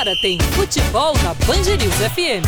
Agora tem futebol na Band News FM.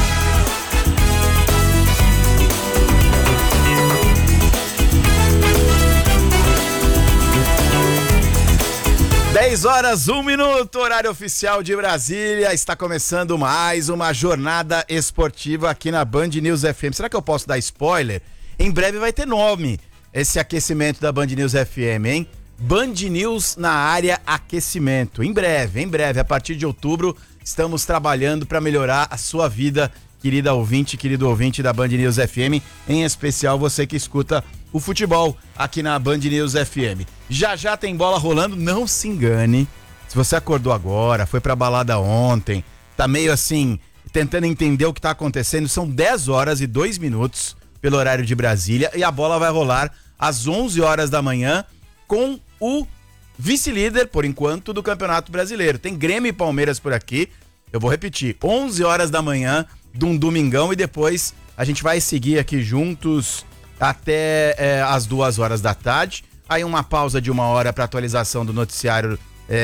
Dez horas, 1 minuto, horário oficial de Brasília. Está começando mais uma jornada esportiva aqui na Band News FM. Será que eu posso dar spoiler? Em breve vai ter nome esse aquecimento da Band News FM, hein? Band News na área aquecimento. Em breve, a partir de outubro, estamos trabalhando para melhorar a sua vida, querido ouvinte da Band News FM, em especial você que escuta o futebol aqui na Band News FM. Já tem bola rolando, não se engane. Se você acordou agora, foi pra balada ontem, tá meio assim, tentando entender o que tá acontecendo, são 10 horas e 2 minutos pelo horário de Brasília e a bola vai rolar às 11 horas da manhã com o vice-líder, por enquanto, do Campeonato Brasileiro. Tem Grêmio e Palmeiras por aqui, eu vou repetir, 11 horas da manhã de um domingão e depois a gente vai seguir aqui juntos até as 2 horas da tarde. Aí uma pausa de 1 hora para atualização do noticiário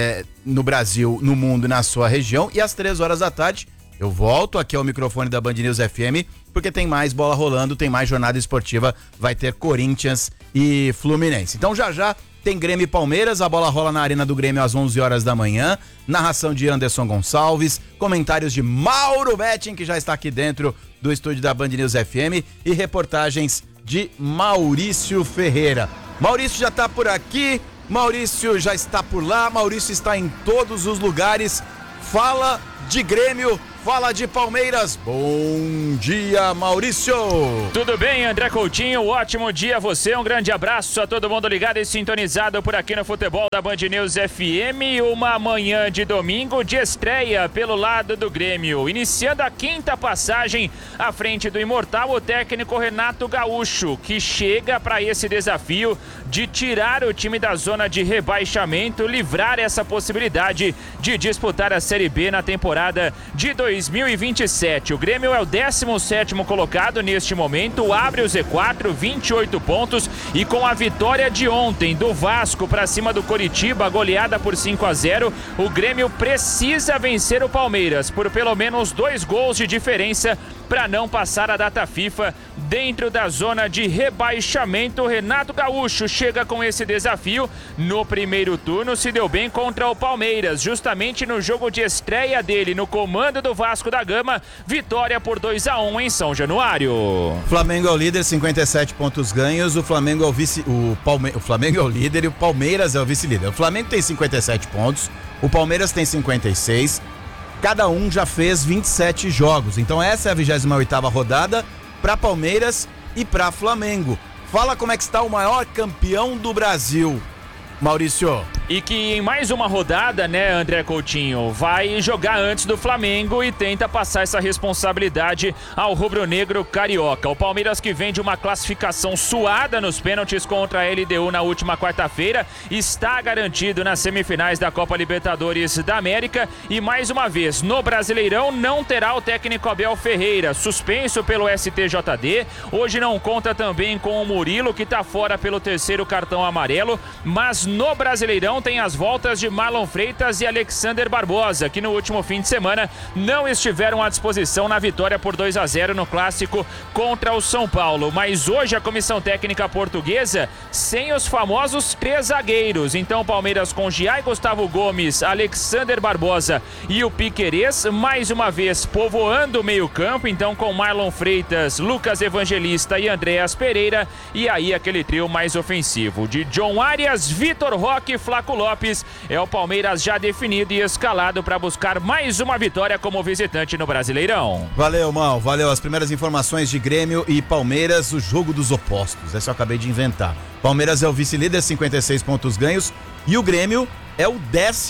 no Brasil, no mundo e na sua região. E às 3 horas da tarde eu volto aqui ao microfone da Band News FM, porque tem mais bola rolando, tem mais jornada esportiva, vai ter Corinthians e Fluminense. Então já tem Grêmio e Palmeiras, a bola rola na Arena do Grêmio às 11 horas da manhã, narração de Anderson Gonçalves, comentários de Mauro Betting, que já está aqui dentro do estúdio da Band News FM, e reportagens de Maurício Ferreira. Maurício já está por aqui, Maurício já está por lá, Maurício está em todos os lugares. Fala de Grêmio, fala de Palmeiras. Bom dia, Maurício. Tudo bem, André Coutinho? Ótimo dia a você. Um grande abraço a todo mundo ligado e sintonizado por aqui no futebol da Band News FM. Uma manhã de domingo de estreia pelo lado do Grêmio. Iniciando a 5ª passagem à frente do imortal, o técnico Renato Gaúcho, que chega para esse desafio de tirar o time da zona de rebaixamento, livrar essa possibilidade de disputar a Série B na temporada de 2027. O Grêmio é o 17º colocado neste momento, abre o Z4, 28 pontos, e com a vitória de ontem do Vasco para cima do Coritiba, goleada por 5-0, o Grêmio precisa vencer o Palmeiras por pelo menos 2 gols de diferença para não passar a data FIFA dentro da zona de rebaixamento. Renato Gaúcho chega com esse desafio. No primeiro turno se deu bem contra o Palmeiras, justamente no jogo de estreia dele no comando do Vasco da Gama, vitória por 2-1 em São Januário. Flamengo é o líder, 57 pontos ganhos, o Flamengo é o vice, o Flamengo é o líder e o Palmeiras é o vice-líder. O Flamengo tem 57 pontos, o Palmeiras tem 56. Cada um já fez 27 jogos. Então essa é a 28ª rodada para Palmeiras e para Flamengo. Fala como é que está o maior campeão do Brasil, Maurício. E que em mais uma rodada, né, André Coutinho, vai jogar antes do Flamengo e tenta passar essa responsabilidade ao rubro-negro carioca. O Palmeiras, que vem de uma classificação suada nos pênaltis contra a LDU na última quarta-feira, está garantido nas semifinais da Copa Libertadores da América e mais uma vez no Brasileirão não terá o técnico Abel Ferreira, suspenso pelo STJD. Hoje não conta também com o Murilo, que está fora pelo 3º cartão amarelo, mas no Brasileirão tem as voltas de Marlon Freitas e Alexander Barbosa, que no último fim de semana não estiveram à disposição na vitória por 2-0 no clássico contra o São Paulo. Mas hoje a comissão técnica portuguesa sem os famosos 3 zagueiros. Então o Palmeiras com Giai, Gustavo Gomes, Alexander Barbosa e o Piquerez, mais uma vez povoando o meio-campo, então com Marlon Freitas, Lucas Evangelista e Andréas Pereira, e aí aquele trio mais ofensivo de John Arias, Vitor Roque e Flaco Lopes. É o Palmeiras já definido e escalado para buscar mais uma vitória como visitante no Brasileirão. Valeu, Mal, valeu. As primeiras informações de Grêmio e Palmeiras, o jogo dos opostos. Essa eu acabei de inventar. Palmeiras é o vice-líder, 56 pontos ganhos, e o Grêmio é o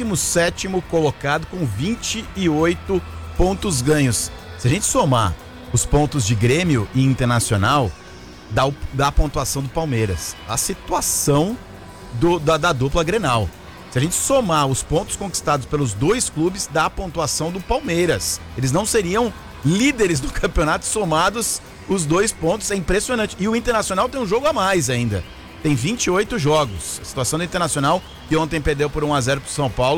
17º colocado com 28 pontos ganhos. Se a gente somar os pontos de Grêmio e Internacional, dá a pontuação do Palmeiras. A situação da dupla Grenal. Se a gente somar os pontos conquistados pelos 2 clubes, dá a pontuação do Palmeiras. Eles não seriam líderes do campeonato somados os 2 pontos. É impressionante. E o Internacional tem um jogo a mais ainda. Tem 28 jogos. A situação do Internacional, que ontem perdeu por 1-0 pro São Paulo,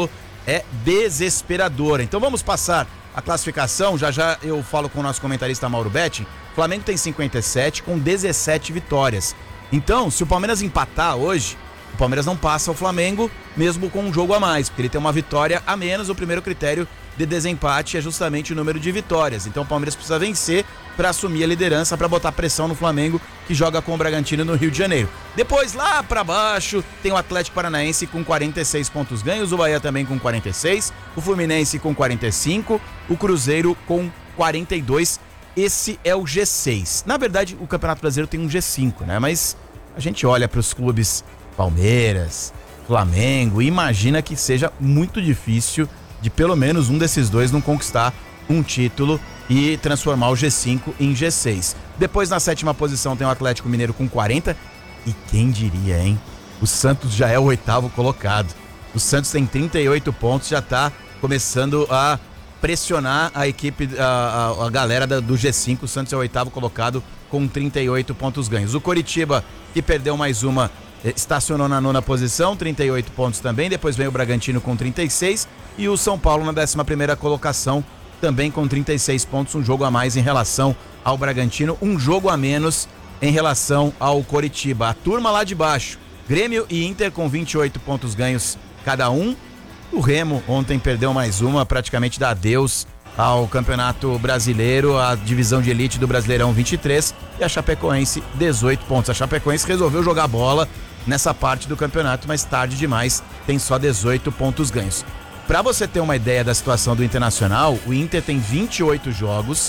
é desesperadora. Então vamos passar a classificação, já eu falo com o nosso comentarista Mauro Betti. O Flamengo tem 57 com 17 vitórias. Então, se o Palmeiras empatar hoje, o Palmeiras não passa o Flamengo, mesmo com um jogo a mais, porque ele tem uma vitória a menos. O primeiro critério de desempate é justamente o número de vitórias. Então o Palmeiras precisa vencer para assumir a liderança, para botar pressão no Flamengo, que joga com o Bragantino no Rio de Janeiro. Depois, lá para baixo, tem o Atlético Paranaense com 46 pontos ganhos, o Bahia também com 46, o Fluminense com 45, o Cruzeiro com 42. Esse é o G6. Na verdade, o Campeonato Brasileiro tem um G5, né? Mas a gente olha para os clubes Palmeiras, Flamengo, e imagina que seja muito difícil de pelo menos um desses dois não conquistar um título e transformar o G5 em G6. Depois, na 7ª posição, tem o Atlético Mineiro com 40. E quem diria, hein? O Santos já é o 8º colocado. O Santos tem 38 pontos, já tá começando a pressionar a equipe, a galera do G5. O Santos é o 8º colocado com 38 pontos ganhos. O Coritiba, que perdeu mais uma, estacionou na 9ª posição, 38 pontos também. Depois vem o Bragantino com 36 e o São Paulo na 11ª colocação, também com 36 pontos, um jogo a mais em relação ao Bragantino, um jogo a menos em relação ao Coritiba. A turma lá de baixo, Grêmio e Inter com 28 pontos ganhos cada um. O Remo ontem perdeu mais uma, praticamente dá adeus ao Campeonato Brasileiro, a divisão de elite do Brasileirão 23, e a Chapecoense 18 pontos. A Chapecoense resolveu jogar bola nessa parte do campeonato, mas tarde demais, tem só 18 pontos ganhos. Para você ter uma ideia da situação do Internacional, o Inter tem 28 jogos,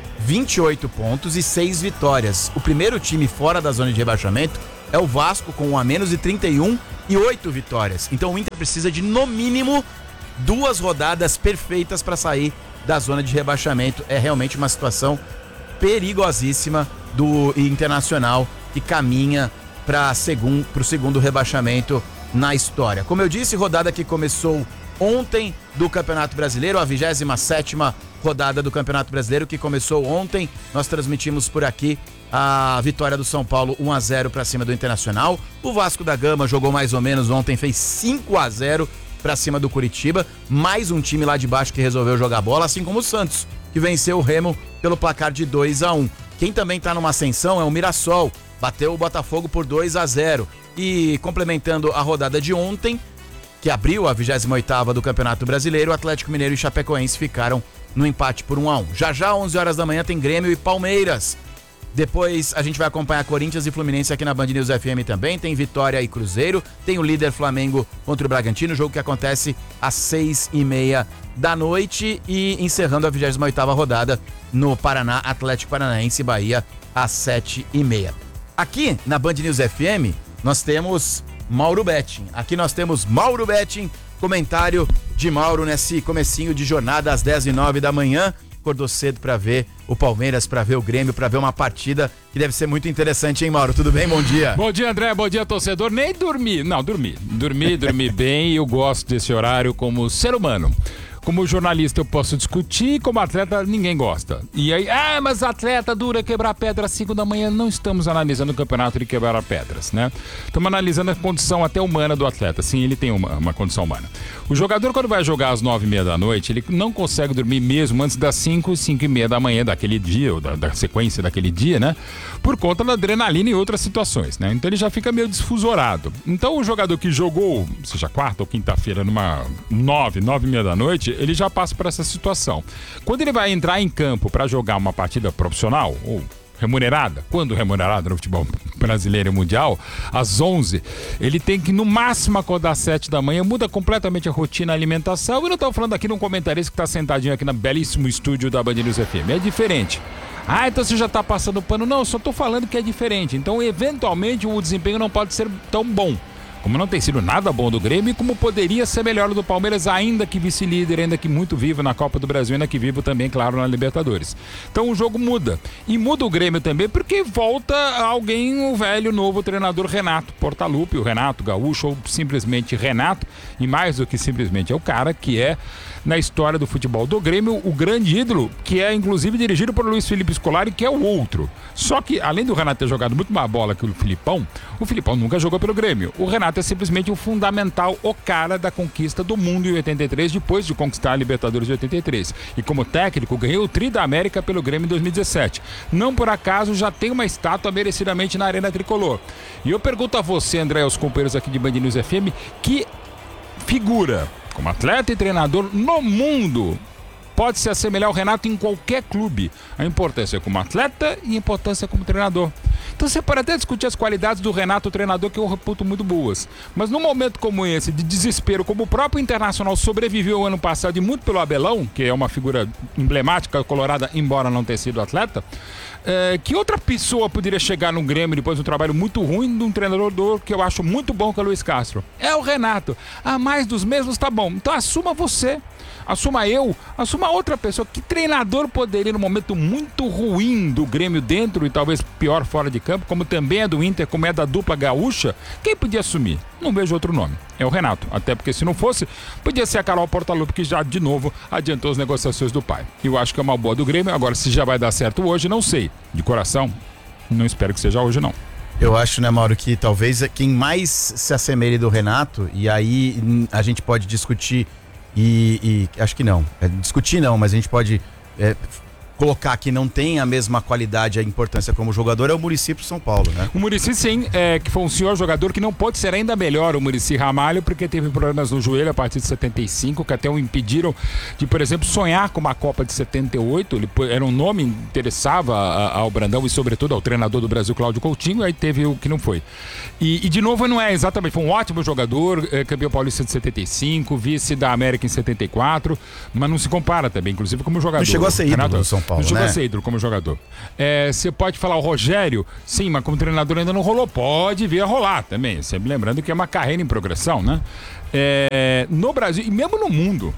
28 pontos e 6 vitórias. O primeiro time fora da zona de rebaixamento é o Vasco, com 1 a menos e 31 e 8 vitórias. Então o Inter precisa de, no mínimo, 2 rodadas perfeitas para sair da zona de rebaixamento. É realmente uma situação perigosíssima do Internacional, que caminha para o segundo rebaixamento na história. Como eu disse, rodada que começou ontem do Campeonato Brasileiro, a 27ª rodada do Campeonato Brasileiro, que começou ontem. Nós transmitimos por aqui a vitória do São Paulo 1 a 0 para cima do Internacional. O Vasco da Gama jogou mais ou menos ontem, fez 5 a 0 para cima do Curitiba. Mais um time lá de baixo que resolveu jogar bola, assim como o Santos, que venceu o Remo pelo placar de 2 a 1. Quem também está numa ascensão é o Mirassol, bateu o Botafogo por 2 a 0. E complementando a rodada de ontem, que abriu a 28ª do Campeonato Brasileiro, o Atlético Mineiro e Chapecoense ficaram no empate por 1 a 1. Já 11 horas da manhã, tem Grêmio e Palmeiras. Depois a gente vai acompanhar Corinthians e Fluminense aqui na Band News FM também. Tem Vitória e Cruzeiro. Tem o líder Flamengo contra o Bragantino, jogo que acontece às 6h30 da noite. E encerrando a 28ª rodada no Paraná, Atlético Paranaense e Bahia às 7h30. Aqui na Band News FM nós temos Mauro Betting. Aqui nós temos Mauro Betting, comentário de Mauro nesse comecinho de jornada às 10h09 da manhã. Acordou cedo para ver o Palmeiras, para ver o Grêmio, para ver uma partida que deve ser muito interessante, hein, Mauro? Tudo bem? Bom dia. Bom dia, André. Bom dia, torcedor. Nem dormi. Não, dormi bem, e eu gosto desse horário como ser humano. Como jornalista eu posso discutir, como atleta ninguém gosta. E aí, mas atleta dura quebrar pedra às 5 da manhã. Não estamos analisando o campeonato de quebrar pedras, né? Estamos analisando a condição até humana do atleta. Sim, ele tem uma condição humana. O jogador, quando vai jogar às 9h30 da noite, ele não consegue dormir mesmo antes das 5h da manhã daquele dia, ou da sequência daquele dia, né? Por conta da adrenalina e outras situações, né? Então ele já fica meio desfusorado. Então o jogador que jogou, seja quarta ou quinta-feira, numa 9h30 da noite, ele já passa por essa situação. Quando ele vai entrar em campo para jogar uma partida profissional, ou remunerada, quando remunerada no futebol brasileiro e mundial, às 11, ele tem que no máximo acordar às 7 da manhã, muda completamente a rotina, a alimentação. E não estou falando aqui de um comentarista que está sentadinho aqui no belíssimo estúdio da Band News FM, é diferente. Então você já está passando pano. Não, só estou falando que é diferente. Então, eventualmente, o desempenho não pode ser tão bom, como não tem sido nada bom do Grêmio, e como poderia ser melhor do Palmeiras, ainda que vice-líder, ainda que muito vivo na Copa do Brasil, ainda que vivo também, claro, na Libertadores. Então o jogo muda. E muda o Grêmio também, porque volta alguém, o velho, novo treinador Renato Portaluppi, o Renato Gaúcho, ou simplesmente Renato, e mais do que simplesmente é o cara que é, na história do futebol do Grêmio, o grande ídolo, que é inclusive dirigido por Luiz Felipe Scolari, que é o outro. Só que, além do Renato ter jogado muito mais bola que o Filipão nunca jogou pelo Grêmio. O Renato Renato é simplesmente o fundamental, o cara da conquista do mundo em 83, depois de conquistar a Libertadores de 83. E como técnico, ganhou o Tri da América pelo Grêmio em 2017. Não por acaso, já tem uma estátua merecidamente na Arena Tricolor. E eu pergunto a você, André, aos companheiros aqui de Band News FM, que figura, como atleta e treinador no mundo, pode se assemelhar ao Renato em qualquer clube. A importância como atleta e a importância como treinador. Então você pode até discutir as qualidades do Renato, treinador, que eu reputo muito boas. Mas num momento como esse, de desespero, como o próprio Internacional sobreviveu ano passado e muito pelo Abelão, que é uma figura emblemática, colorada, embora não tenha sido atleta, que outra pessoa poderia chegar no Grêmio depois de um trabalho muito ruim de um treinador que eu acho muito bom, que é o Luiz Castro? É o Renato. Mais dos mesmos, tá bom. Então assuma você. Assuma eu, assuma outra pessoa. Que treinador poderia, num momento muito ruim do Grêmio dentro e talvez pior fora de campo, como também é do Inter, como é da dupla gaúcha, quem podia assumir? Não vejo outro nome. É o Renato. Até porque se não fosse, podia ser a Carol Portalupe, que já de novo adiantou as negociações do pai. Eu acho que é uma boa do Grêmio. Agora, se já vai dar certo hoje, não sei. De coração, não espero que seja hoje, não. Eu acho, né, Mauro, que talvez quem mais se assemelhe do Renato, e aí a gente pode discutir. E acho que não, discutir não, mas a gente pode colocar que não tem a mesma qualidade, a importância como jogador, é o Muricy pro São Paulo, né? O Muricy, sim, que foi um senhor jogador que não pode ser ainda melhor, o Muricy Ramalho, porque teve problemas no joelho a partir de 75, que até o impediram de, por exemplo, sonhar com uma Copa de 78. Ele era um nome que interessava ao Brandão e, sobretudo, ao treinador do Brasil, Cláudio Coutinho, aí teve o que não foi. E de novo, não é exatamente, foi um ótimo jogador, campeão paulista de 75, vice da América em 74, mas não se compara também, inclusive como jogador. Não chegou a ser ídolo do São Paulo, não chegou né? a ser ídolo como jogador. Você pode falar o Rogério, sim, mas como treinador ainda não rolou. Pode vir a rolar também, sempre lembrando que é uma carreira em progressão, né? No Brasil, e mesmo no mundo,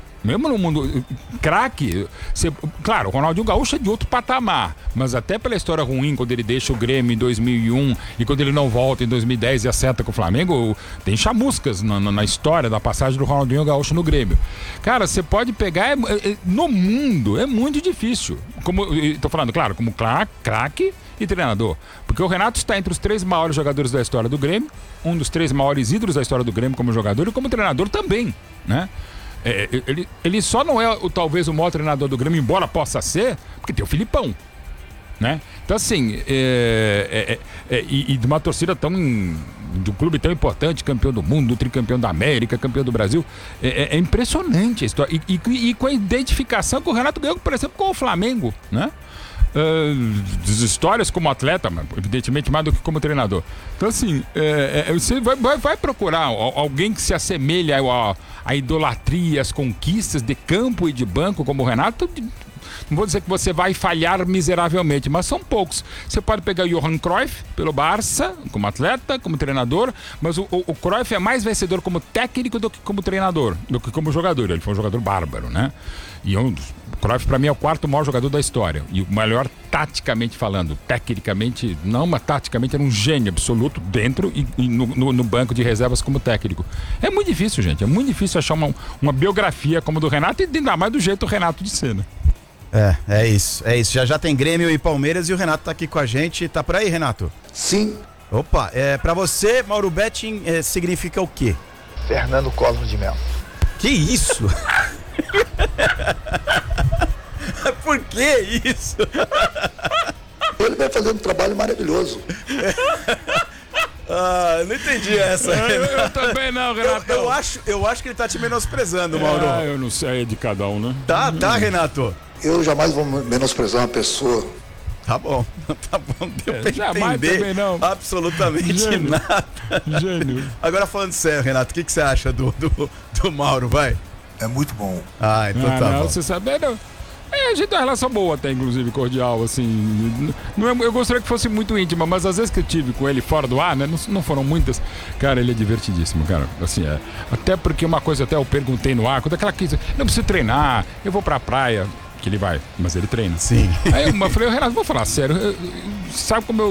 craque, claro, o Ronaldinho Gaúcho é de outro patamar, mas até pela história ruim, quando ele deixa o Grêmio em 2001 e quando ele não volta em 2010 e acerta com o Flamengo, tem chamuscas na história da passagem do Ronaldinho Gaúcho no Grêmio. Cara, você pode pegar, no mundo é muito difícil, tô falando, claro, como craque e treinador, porque o Renato está entre os 3 maiores jogadores da história do Grêmio, um dos 3 maiores ídolos da história do Grêmio como jogador e como treinador também, né? Ele só não é talvez o maior treinador do Grêmio, embora possa ser, porque tem o Filipão, né? Então assim, e de uma torcida de um clube tão importante, campeão do mundo, tricampeão da América, campeão do Brasil, é impressionante a história, e com a identificação que o Renato ganhou, por exemplo, com o Flamengo, né? Das histórias como atleta, mas evidentemente mais do que como treinador. Então assim, você vai procurar alguém que se assemelha à idolatria, às conquistas de campo e de banco como o Renato. Não vou dizer que você vai falhar miseravelmente, mas são poucos. Você pode pegar o Johan Cruyff pelo Barça, como atleta, como treinador, mas o Cruyff é mais vencedor como técnico do que como treinador, do que como jogador. Ele foi um jogador bárbaro, né? E o Cruyff, para mim, é o 4º maior jogador da história. E o melhor taticamente falando. Tecnicamente, não, mas taticamente era um gênio absoluto dentro e no banco de reservas como técnico. É muito difícil, gente. É muito difícil achar uma biografia como a do Renato e ainda mais do jeito Renato de ser, né? É isso. Já tem Grêmio e Palmeiras e o Renato tá aqui com a gente. Tá por aí, Renato? Sim. Opa, pra você, Mauro Betting significa o quê? Fernando Collor de Mello. Que isso? Por que isso? Ele vai fazendo um trabalho maravilhoso. Não entendi essa. Eu também não, Renato. Eu acho que ele tá te menosprezando, Mauro. Eu não sei, é de cada um, né? Tá, Renato. Eu jamais vou menosprezar uma pessoa. Tá bom. Deu pra jamais entender também não. Absolutamente Gênio. nada. Gênio. Agora falando sério, Renato, o que você acha do Mauro, vai? É muito bom. Então tá bom. Você sabe, não. A gente tem uma relação boa até, inclusive, cordial, assim. Eu gostaria que fosse muito íntima, mas às vezes que eu tive com ele fora do ar, né? Não foram muitas. Cara, ele é divertidíssimo, cara. Assim, até porque uma coisa até eu perguntei no ar, quando aquela coisa, não preciso treinar, eu vou pra praia, que ele vai, mas ele treina. Sim. Aí eu falei, Renato, vou falar sério, sabe como eu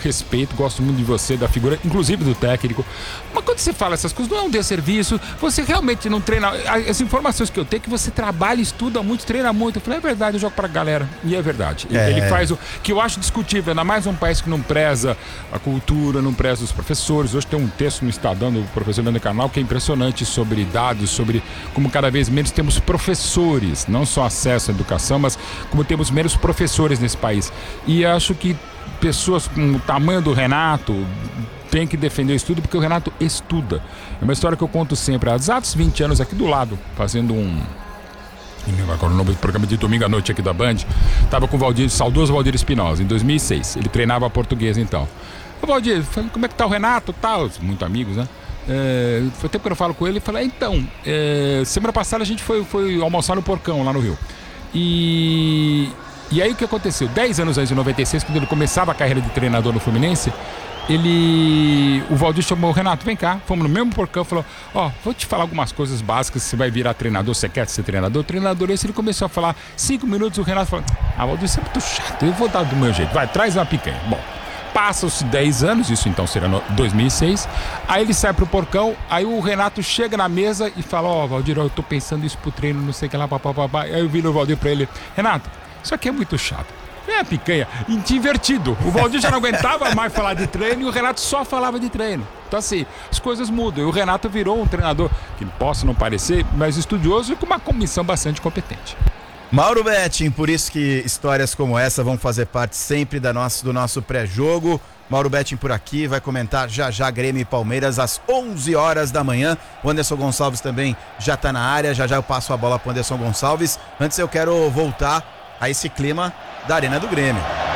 respeito, gosto muito de você, da figura, inclusive do técnico. Mas quando você fala essas coisas, não é um desserviço, você realmente não treina. As informações que eu tenho é que você trabalha, estuda muito, treina muito. Eu falei, é verdade, eu jogo pra galera. E é verdade. Ele faz o que eu acho discutível, ainda mais um país que não preza a cultura, não preza os professores. Hoje tem um texto no Estadão do professor Leandro Carnal que é impressionante sobre dados, sobre como cada vez menos temos professores, não só acesso à educação, mas como temos menos professores nesse país. E acho que pessoas com o tamanho do Renato tem que defender o estudo, porque o Renato estuda. É uma história que eu conto sempre. Há exatos 20 anos aqui do lado, fazendo agora o nome do programa de domingo à noite aqui da Band, estava com o saudoso Valdir Espinosa, em 2006. Ele treinava português então. O Valdir, falei, como é que tá o Renato? Tal, muito amigos, né? Foi tempo que eu não falo com ele. Falei, então, semana passada a gente foi almoçar no Porcão, lá no Rio. E aí o que aconteceu? 10 anos antes, em 96, quando ele começava a carreira de treinador no Fluminense, o Valdir chamou o Renato, vem cá, fomos no mesmo Porcão, falou, vou te falar algumas coisas básicas, você vai virar treinador, você quer ser treinador? Treinador esse, ele começou a falar 5 minutos, o Renato falou, Valdir, isso é muito chato, eu vou dar do meu jeito, vai, traz uma picanha. Bom, passam-se 10 anos, isso então será 2006, aí ele sai pro Porcão, aí o Renato chega na mesa e fala, Valdir, eu tô pensando isso pro treino, não sei o que lá, papapá. Aí eu viro o Valdir pra ele, Renato, isso aqui é muito chato. É picanha, divertido. O Valdir já não aguentava mais falar de treino e o Renato só falava de treino. Então assim, as coisas mudam. E o Renato virou um treinador que possa não parecer, mas estudioso e com uma comissão bastante competente. Mauro Betting, por isso que histórias como essa vão fazer parte sempre do nosso pré-jogo. Mauro Betting por aqui, vai comentar já Grêmio e Palmeiras às 11 horas da manhã. O Anderson Gonçalves também já tá na área, já eu passo a bola pro Anderson Gonçalves. Antes eu quero voltar a esse clima da Arena do Grêmio.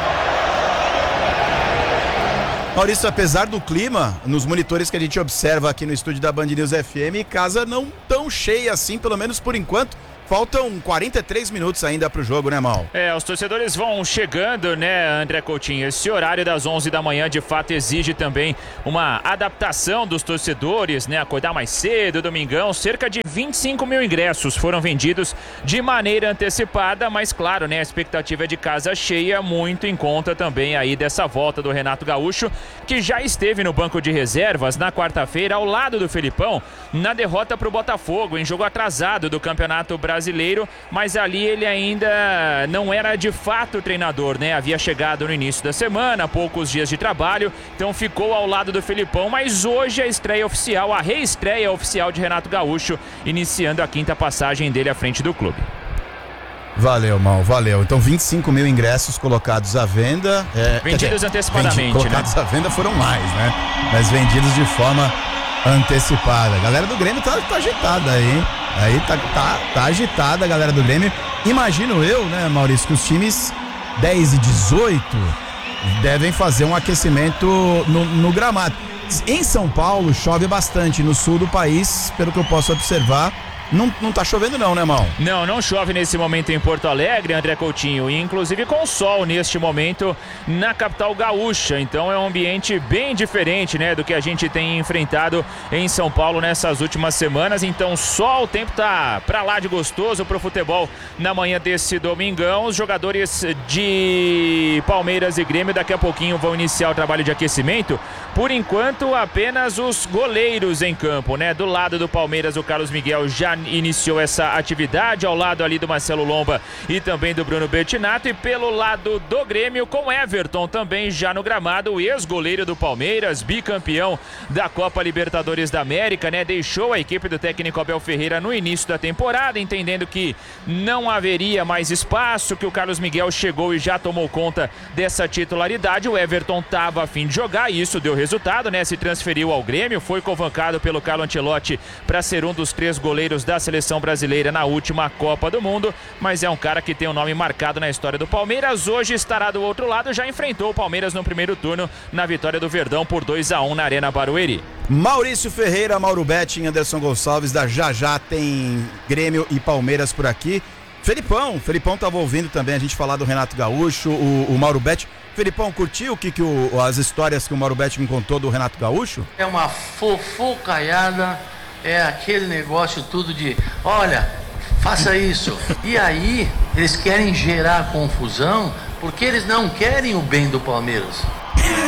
Maurício, apesar do clima, nos monitores que a gente observa aqui no estúdio da Band News FM, casa não tão cheia assim, pelo menos por enquanto. Faltam 43 minutos ainda pro jogo, né, Mal? Os torcedores vão chegando, né, André Coutinho? Esse horário das 11 da manhã, de fato, exige também uma adaptação dos torcedores, né? Acordar mais cedo, domingão. Cerca de 25 mil ingressos foram vendidos de maneira antecipada, mas claro, né, a expectativa é de casa cheia, muito em conta também aí dessa volta do Renato Gaúcho, que já esteve no banco de reservas na quarta-feira, ao lado do Felipão, na derrota pro Botafogo, em jogo atrasado do Campeonato Brasileiro, mas ali ele ainda não era de fato treinador, né? Havia chegado no início da semana, poucos dias de trabalho, então ficou ao lado do Felipão, mas hoje a estreia oficial, a reestreia oficial de Renato Gaúcho, iniciando a quinta passagem dele à frente do clube. Valeu, Mal, valeu. Então 25 mil ingressos colocados à venda. Vendidos antecipadamente, colocados à venda foram mais, né? Mas vendidos de forma antecipada. A galera do Grêmio tá agitada aí, hein? Aí tá agitada a galera do Grêmio. Imagino eu, né, Maurício, que os times 10 e 18 devem fazer um aquecimento no gramado. Em São Paulo chove bastante, no sul do país, pelo que eu posso observar, não tá chovendo não, né, Mal? Não chove nesse momento em Porto Alegre, André Coutinho, e inclusive com sol neste momento na capital gaúcha, então é um ambiente bem diferente, né, do que a gente tem enfrentado em São Paulo nessas últimas semanas. Então sol, o tempo tá pra lá de gostoso pro futebol na manhã desse domingão. Os jogadores de Palmeiras e Grêmio daqui a pouquinho vão iniciar o trabalho de aquecimento. Por enquanto apenas os goleiros em campo, né, do lado do Palmeiras o Carlos Miguel já iniciou essa atividade, ao lado ali do Marcelo Lomba e também do Bruno Bertinato, e pelo lado do Grêmio com Everton também já no gramado, o ex-goleiro do Palmeiras, bicampeão da Copa Libertadores da América, né? Deixou a equipe do técnico Abel Ferreira no início da temporada, entendendo que não haveria mais espaço, que o Carlos Miguel chegou e já tomou conta dessa titularidade. O Everton estava a fim de jogar e isso deu resultado, né? Se transferiu ao Grêmio, foi convocado pelo Carlo Ancelotti para ser um dos 3 goleiros da seleção brasileira na última Copa do Mundo, mas é um cara que tem um nome marcado na história do Palmeiras. Hoje estará do outro lado, já enfrentou o Palmeiras no primeiro turno na vitória do Verdão por 2-1 na Arena Barueri. Maurício Ferreira, Mauro Betting, Anderson Gonçalves, da Já tem Grêmio e Palmeiras por aqui. Felipão estava ouvindo também a gente falar do Renato Gaúcho, o Mauro Betting. Felipão, curtiu as histórias que o Mauro Betting me contou do Renato Gaúcho? É uma fofocaiada. É aquele negócio tudo de, olha, faça isso. E aí, eles querem gerar confusão porque eles não querem o bem do Palmeiras.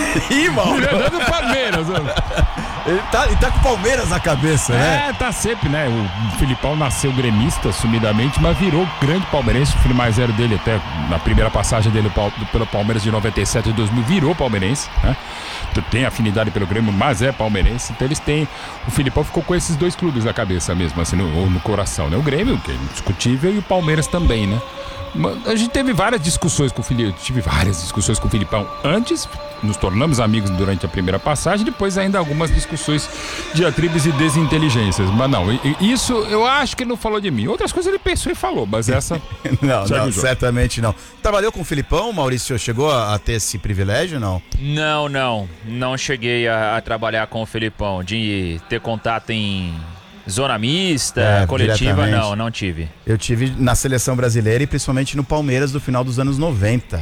Ih, Mauro. Ele é do Palmeiras. Ele tá com o Palmeiras na cabeça, né? Tá sempre, né? O Filipão nasceu gremista, sumidamente, mas virou grande palmeirense. O filho mais velho dele, até na primeira passagem dele pelo Palmeiras de 97 e 2000, virou palmeirense, né? Tem afinidade pelo Grêmio, mas é palmeirense. Então eles têm... O Filipão ficou com esses dois clubes na cabeça mesmo, assim, no coração, né? O Grêmio, que é indiscutível, e o Palmeiras também, né? A gente teve várias discussões com o Filipão. Tive várias discussões com o Filipão antes, nos tornamos amigos durante a primeira passagem, depois ainda algumas discussões de atritos e desinteligências. Mas não, isso eu acho que ele não falou de mim. Outras coisas ele pensou e falou, mas essa... não, certamente não. Trabalhou com o Filipão, Maurício? Chegou a ter esse privilégio, não? Não cheguei a trabalhar com o Filipão, de ter contato em... Zona mista, coletiva, não tive. Eu tive na seleção brasileira e principalmente no Palmeiras do final dos anos 90.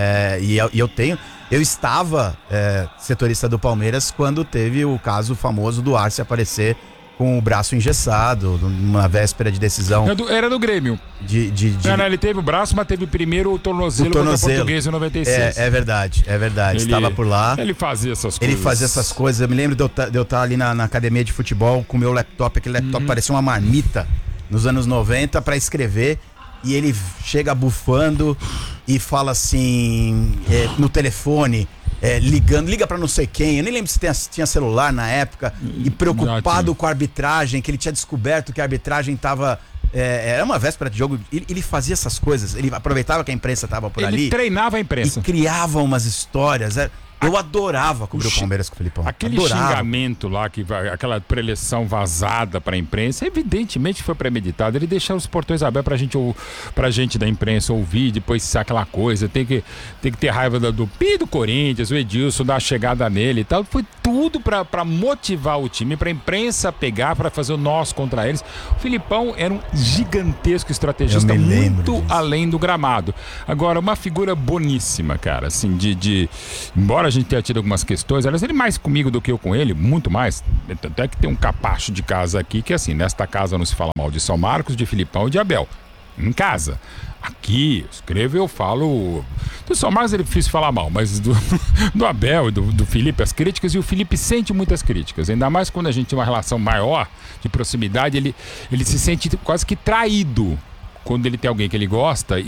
Eu estava setorista do Palmeiras quando teve o caso famoso do Arce aparecer com o braço engessado, numa véspera de decisão. Era do Grêmio. Não, ele teve o braço, mas teve primeiro o tornozelo contra o Português em 96. É verdade. Estava por lá. Ele fazia essas coisas. Eu me lembro de eu estar ali na academia de futebol com o meu laptop. Aquele laptop parecia uma marmita nos anos 90 para escrever. E ele chega bufando e fala assim, no telefone... liga pra não sei quem, eu nem lembro se tinha celular na época, e preocupado com a arbitragem, que ele tinha descoberto que a arbitragem tava... era uma véspera de jogo, ele fazia essas coisas, ele aproveitava que a imprensa tava por ali. Ele treinava a imprensa. E criava umas histórias, eu adorava cobrir o Palmeiras com o Filipão. Aquele xingamento lá, aquela preleção vazada pra imprensa, evidentemente foi premeditado. Ele deixava os portões abertos pra gente da imprensa ouvir, depois ser aquela coisa. Tem que ter raiva do Corinthians, o Edilson, dar uma chegada nele e tal. Foi tudo pra motivar o time, pra imprensa pegar, pra fazer o nós contra eles. O Filipão era um gigantesco estrategista, muito além do gramado. Agora, uma figura boníssima, cara, assim, embora a gente tenha tido algumas questões, aliás, ele mais comigo do que eu com ele, muito mais. Até que tem um capacho de casa aqui que, assim, nesta casa não se fala mal de São Marcos, de Filipão e de Abel. Em casa. Aqui, escrevo, eu falo. Do São Marcos ele difícil falar mal, mas do Abel e do Felipe, as críticas, e o Felipe sente muitas críticas. Ainda mais quando a gente tem uma relação maior de proximidade, ele se sente quase que traído quando ele tem alguém que ele gosta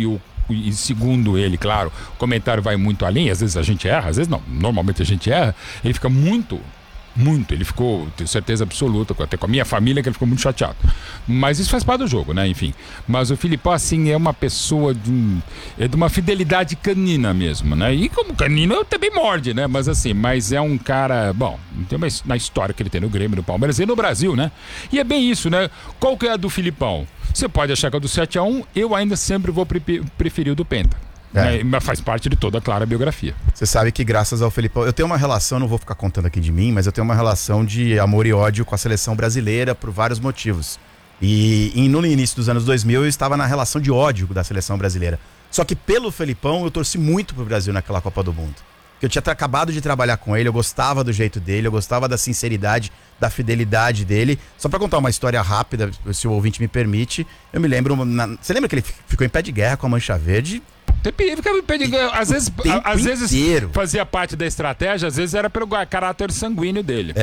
e segundo ele, claro, o comentário vai muito além, às vezes a gente erra, às vezes não, normalmente a gente erra, ele fica muito, ele ficou, tenho certeza absoluta, até com a minha família, que ele ficou muito chateado. Mas isso faz parte do jogo, né, enfim. Mas o Filipão, assim, é uma pessoa de uma fidelidade canina mesmo, né, e como canino também morde, né, mas é um cara, bom, tem na história que ele tem no Grêmio, no Palmeiras e no Brasil, né, e é bem isso, né, qual que é a do Filipão? Você pode achar que é do 7-1, eu ainda sempre vou preferir o do Penta. Mas faz parte de toda a clara biografia. Você sabe que graças ao Filipão, eu tenho uma relação, não vou ficar contando aqui de mim, mas eu tenho uma relação de amor e ódio com a seleção brasileira por vários motivos. E no início dos anos 2000 eu estava na relação de ódio da seleção brasileira. Só que pelo Filipão eu torci muito pro Brasil naquela Copa do Mundo. Eu tinha acabado de trabalhar com ele, eu gostava do jeito dele, eu gostava da sinceridade, da fidelidade dele. Só pra contar uma história rápida, se o ouvinte me permite, eu me lembro... Você lembra que ele ficou em pé de guerra com a Mancha Verde? Ficava em pé de guerra, às vezes fazia parte da estratégia, às vezes era pelo caráter sanguíneo dele.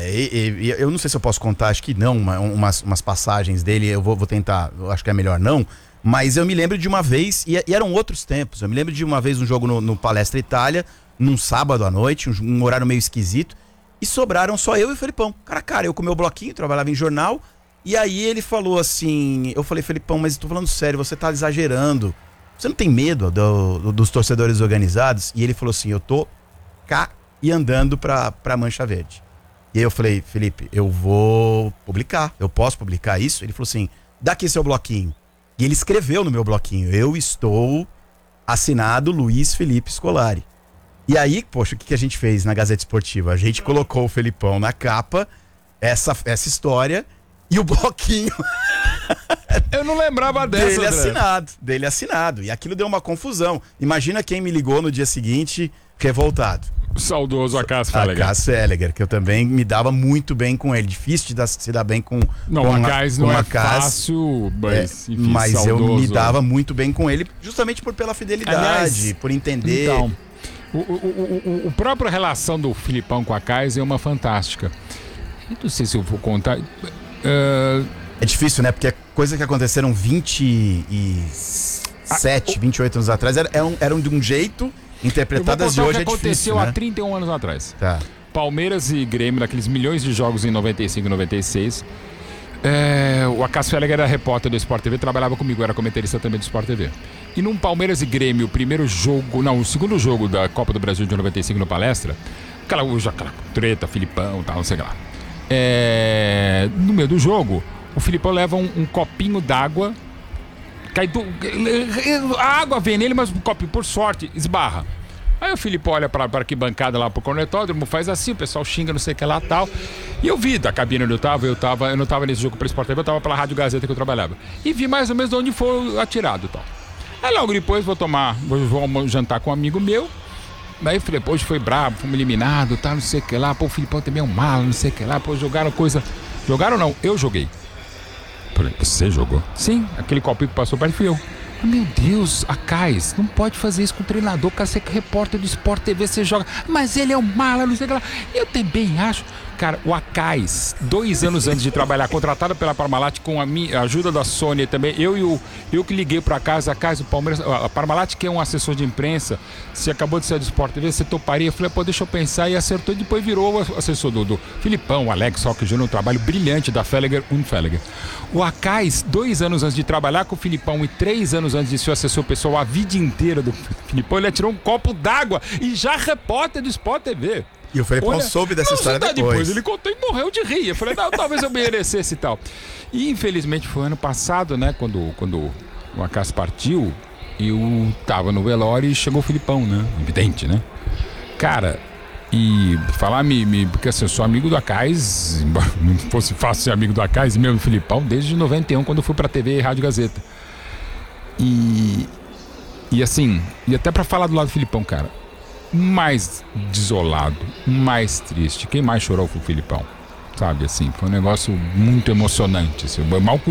Eu não sei se eu posso contar, acho que não, umas passagens dele, eu vou tentar, eu acho que é melhor não. Mas eu me lembro de uma vez, e eram outros tempos, eu me lembro de uma vez um jogo no Palestra Itália, num sábado à noite, um horário meio esquisito, e sobraram só eu e o Felipão. Cara, eu com o meu bloquinho, trabalhava em jornal, e aí ele falou assim, eu falei, Felipão, mas eu tô falando sério, você tá exagerando, você não tem medo dos torcedores organizados? E ele falou assim, eu tô cá e andando pra Mancha Verde. E aí eu falei, Felipe, eu vou publicar, eu posso publicar isso? Ele falou assim, dá aqui seu bloquinho. E ele escreveu no meu bloquinho, eu estou assinado Luiz Felipe Scolari. E aí, poxa, o que a gente fez na Gazeta Esportiva? A gente colocou o Felipão na capa, essa história, e o bloquinho... Eu não lembrava dessa, dele assinado. E aquilo deu uma confusão. Imagina quem me ligou no dia seguinte, revoltado. O saudoso Acas Felleger. Acas Felleger, que eu também me dava muito bem com ele. Difícil de se dar bem com o Acas não é fácil, mas enfim, mas saudoso. Eu me dava muito bem com ele, justamente pela fidelidade, aliás, por entender. Então, O próprio relação do Filipão com a Kais é uma fantástica. Eu não sei se eu vou contar. É difícil, né? Porque é coisa que aconteceram 27, 28 anos atrás eram de um jeito, interpretadas de hoje é difícil, aconteceu né? há 31 anos atrás. Tá. Palmeiras e Grêmio, naqueles milhões de jogos em 95 e 96. O Acas Felliger era repórter do Sport TV, trabalhava comigo, era comentarista também do Sport TV. E num Palmeiras e Grêmio, o segundo jogo da Copa do Brasil de 95 no Palestra, aquela treta, Filipão e tal, não sei lá. No meio do jogo, o Filipão leva um copinho d'água, a água vem nele, mas o copinho, por sorte, esbarra. Aí o Filipão olha pra arquibancada lá pro cornetódromo, faz assim, o pessoal xinga, não sei o que lá e tal. E eu vi da cabine onde eu não tava nesse jogo pra Sport TV, eu tava pela Rádio Gazeta que eu trabalhava. E vi mais ou menos de onde foi atirado e tal. Aí logo depois vou jantar com um amigo meu. Aí eu falei, pô, hoje foi brabo, fomos eliminados, tá, não sei o que lá. Pô, o Filipão também é um malo, não sei o que lá. Pô, jogaram coisa... Jogaram não, eu joguei. Falei, você jogou? Sim, aquele copinho que passou perto fui eu. Meu Deus, Acais, não pode fazer isso com o treinador, cara, você é repórter do Sport TV, você joga, mas ele é um mala, não sei o que lá. Eu também acho. Cara, o Acais, 2 anos antes de trabalhar, contratado pela Parmalat com a ajuda da Sônia também, eu que liguei para Acais, o Palmeiras, a Parmalat, que é um assessor de imprensa, se acabou de sair do Sport TV, você toparia? Eu falei, pô, deixa eu pensar, e acertou, e depois virou o assessor do Filipão, o Alex Roque Júnior, um trabalho brilhante da Felliger, O Acais, 2 anos antes de trabalhar com o Filipão e 3 anos antes de ser assessor pessoal a vida inteira do Filipão, ele atirou um copo d'água e já repórter do Sport TV. E o Felipão soube dessa história depois. Ele contou e morreu de rir. Eu falei, não, talvez eu merecesse e tal. E infelizmente foi ano passado, né, quando o Acas partiu, eu tava no velório e chegou o Filipão, né? Evidente, né? Cara, e falar, porque assim, eu sou amigo do Acais, embora não fosse fácil ser amigo do Acais, meu Filipão, desde 91, quando eu fui pra TV e Rádio Gazeta. E assim, e até pra falar do lado do Filipão, cara, mais desolado, mais triste, quem mais chorou foi o Filipão, sabe, assim, foi um negócio muito emocionante, assim, mal